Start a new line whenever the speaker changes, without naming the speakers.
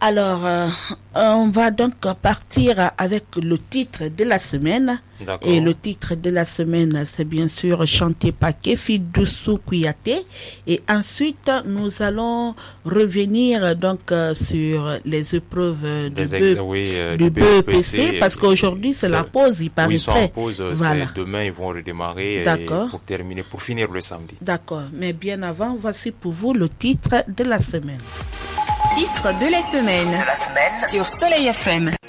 Alors, on va donc partir avec le titre de la semaine.
D'accord.
Et le titre de la semaine, c'est bien sûr chanté par Kefi Doussou Kouyaté. Et ensuite, nous allons revenir donc sur les épreuves du BEPC, parce qu'aujourd'hui c'est la pause, il paraît.
Oui, ils sont en pause.
Voilà.
Demain, ils vont redémarrer pour finir le samedi.
D'accord. Mais bien avant, voici pour vous le titre de la semaine.
Titre de la semaine sur Soleil FM.